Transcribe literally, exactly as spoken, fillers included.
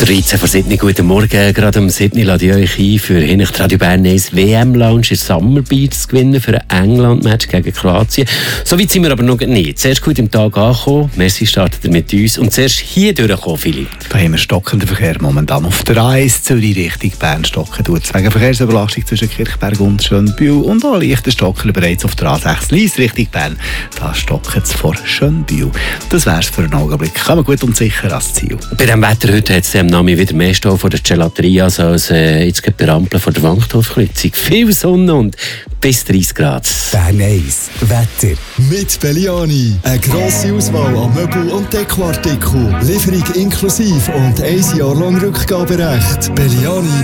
dreizehn vor sieben, guten Morgen. Gerade um sieben lade ich euch ein, für hin nach Radio Bern eins W M-Lounge in Summer Beach zu gewinnen für ein England-Match gegen Kroatien. So weit sind wir aber noch nicht. Zuerst gut im Tag angekommen. Merci, startet ihr mit uns. Und zuerst hier durchgekommen, Philipp. Da haben wir stockenden Verkehr momentan auf der A eins Zürich Richtung Bern stocken tut. Wegen Verkehrsüberlastung zwischen Kirchberg und Schönbühl und auch leichter Stocken bereits auf der A sechs Lyss Richtung Bern. Da stocken es vor Schönbühl. Das wär's für einen Augenblick. Kann man gut und sicher ans Ziel. Bei diesem Wetter heute hat es am Nami wieder mehr Stau vor der Gelateria als äh, jetzt bei der Ampel vor der Wankdorfkreuzung. Viel Sonne und bis dreißig Grad. Bern eins Wetter. Mit Belliani. Eine grosse Auswahl an Möbel- und Dekoartikeln. Lieferung inklusive und ein Jahr lang Rückgaberecht. Belliani.